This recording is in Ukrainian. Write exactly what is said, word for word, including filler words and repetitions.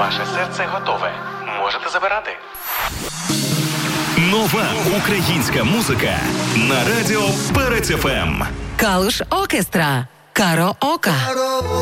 Ваше серце готове. Можете забирати. Нова українська музика на радіо Перець еф ем. Калуш Оркестра. Караоке.